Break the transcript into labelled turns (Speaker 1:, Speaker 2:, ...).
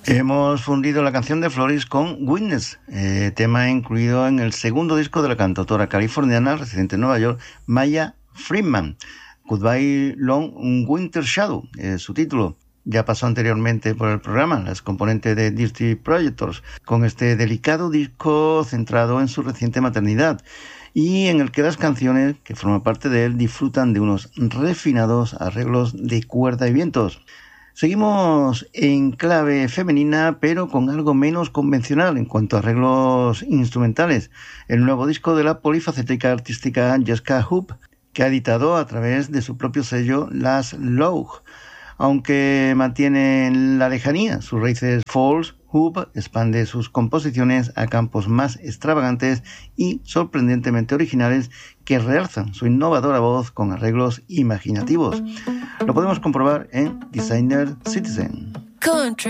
Speaker 1: Hemos fundido la canción de Floris con Witness, tema incluido en el segundo disco de la cantautora californiana residente en Nueva York, Maya Friedman. Goodbye Long Winter Shadow, su título. Ya pasó anteriormente por el programa, la excomponente de Dirty Projectors, con este delicado disco centrado en su reciente maternidad y en el que las canciones que forman parte de él disfrutan de unos refinados arreglos de cuerda y vientos. Seguimos en clave femenina, pero con algo menos convencional en cuanto a arreglos instrumentales. El nuevo disco de la polifacética artística Jessica Hoop, que ha editado a través de su propio sello Last Love. Aunque mantiene en la lejanía sus raíces folk, Hoop expande sus composiciones a campos más extravagantes y sorprendentemente originales que realzan su innovadora voz con arreglos imaginativos. Lo podemos comprobar en Designer Citizen.
Speaker 2: Country.